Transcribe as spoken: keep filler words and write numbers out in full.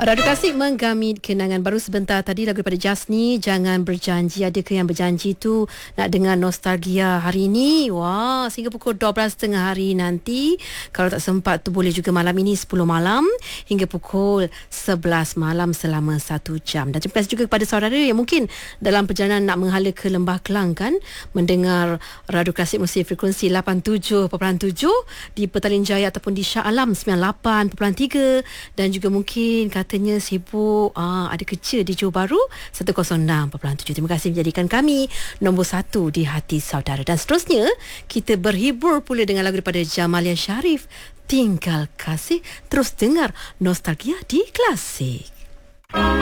Radu Kasih menggamit kenangan baru sebentar tadi lagu daripada Jasni, Jangan Berjanji. Adakah yang berjanji tu nak dengar nostalgia hari ini? Wah, sehingga pukul dua belas tiga puluh hari nanti. Kalau tak sempat tu boleh juga malam ini sepuluh malam hingga pukul sebelas malam selama satu jam. Dan terima kasih juga kepada saudara yang mungkin dalam perjalanan nak menghala ke Lembah Kelang kan, mendengar Radu Kasih melalui frekuensi lapan puluh tujuh perpuluhan tujuh di Petaling Jaya ataupun di Shah Alam sembilan puluh lapan perpuluhan tiga, dan juga mungkin katanya sibuk aa, ada kerja di Johor Bahru seratus enam perpuluhan tujuh. Terima kasih menjadikan kami nombor satu di hati saudara. Dan seterusnya kita berhibur pula dengan lagu daripada Jamalia Sharif, Tinggal Kasih. Terus dengar nostalgia di Klasik.